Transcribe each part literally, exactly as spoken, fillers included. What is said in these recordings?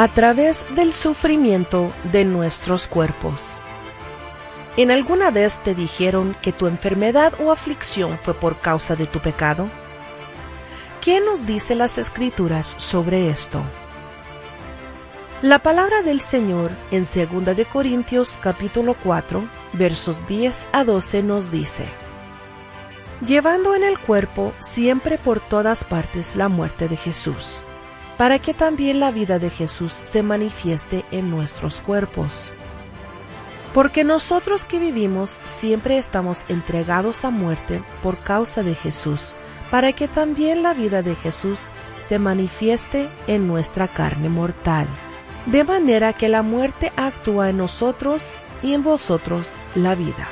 a través del sufrimiento de nuestros cuerpos. ¿En alguna vez te dijeron que tu enfermedad o aflicción fue por causa de tu pecado? ¿Qué nos dice las Escrituras sobre esto? La palabra del Señor en segunda de Corintios capítulo cuatro, versos diez a doce nos dice: llevando en el cuerpo siempre por todas partes la muerte de Jesús, para que también la vida de Jesús se manifieste en nuestros cuerpos. Porque nosotros que vivimos siempre estamos entregados a muerte por causa de Jesús, para que también la vida de Jesús se manifieste en nuestra carne mortal. De manera que la muerte actúa en nosotros y en vosotros la vida.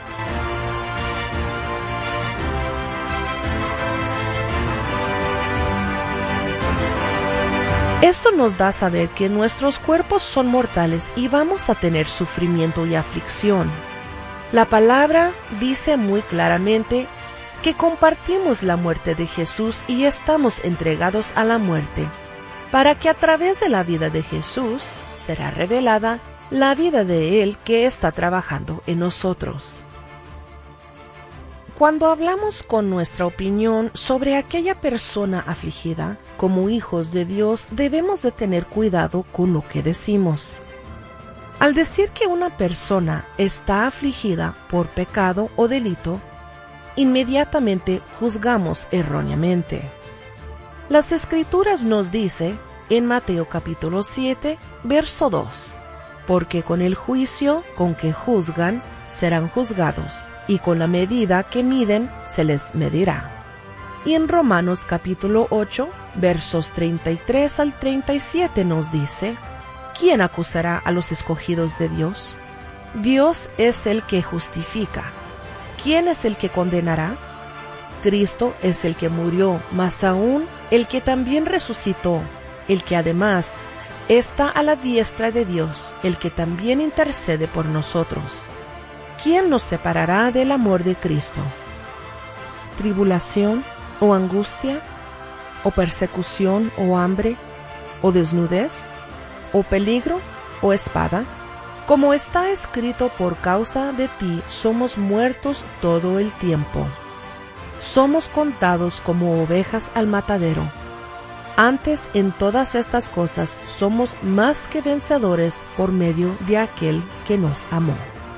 Esto nos da a saber que nuestros cuerpos son mortales y vamos a tener sufrimiento y aflicción. La palabra dice muy claramente que compartimos la muerte de Jesús y estamos entregados a la muerte, para que a través de la vida de Jesús será revelada la vida de Él que está trabajando en nosotros. Cuando hablamos con nuestra opinión sobre aquella persona afligida, como hijos de Dios debemos de tener cuidado con lo que decimos. Al decir que una persona está afligida por pecado o delito, inmediatamente juzgamos erróneamente. Las Escrituras nos dice en Mateo capítulo siete, verso dos, porque con el juicio con que juzgan serán juzgados, y con la medida que miden se les medirá. Y en Romanos capítulo ocho, versos treinta y tres al treinta y siete nos dice: ¿quién acusará a los escogidos de Dios? Dios es el que justifica. ¿Quién es el que condenará? Cristo es el que murió, más aún el que también resucitó, el que además está a la diestra de Dios, el que también intercede por nosotros. ¿Quién nos separará del amor de Cristo? ¿Tribulación o angustia? ¿O persecución o hambre? ¿O desnudez? ¿O peligro o espada? Como está escrito, por causa de ti somos muertos todo el tiempo. Somos contados como ovejas al matadero. Antes, en todas estas cosas, somos más que vencedores por medio de aquel que nos amó.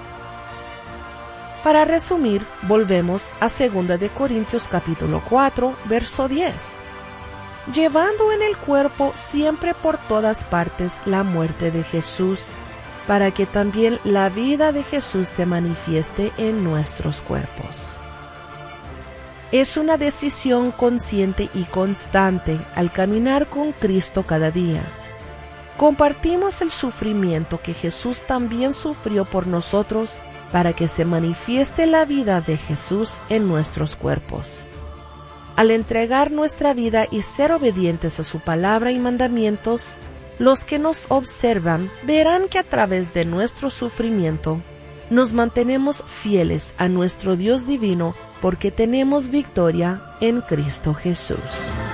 Para resumir, volvemos a segunda de Corintios capítulo cuatro, verso diez. Llevando en el cuerpo siempre por todas partes la muerte de Jesús, para que también la vida de Jesús se manifieste en nuestros cuerpos. Es una decisión consciente y constante al caminar con Cristo cada día. Compartimos el sufrimiento que Jesús también sufrió por nosotros, para que se manifieste la vida de Jesús en nuestros cuerpos. Al entregar nuestra vida y ser obedientes a su palabra y mandamientos, los que nos observan verán que a través de nuestro sufrimiento nos mantenemos fieles a nuestro Dios divino, porque tenemos victoria en Cristo Jesús.